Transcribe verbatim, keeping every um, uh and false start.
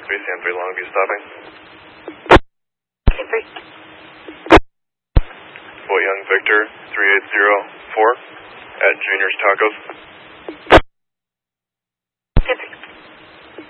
three, Sam three, Longview stopping. Sam three. Fort Young Victor, three eight zero four, at Junior's Tacos.